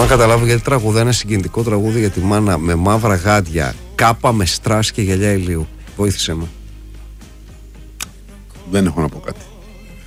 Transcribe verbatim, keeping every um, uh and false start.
να καταλάβω γιατί τραγουδά ένα συγκινητικό τραγούδι για τη μάνα με μαύρα γάντια, κάπα με στρας και γυαλιά ηλίου. Βοήθησε με. Δεν έχω να πω κάτι.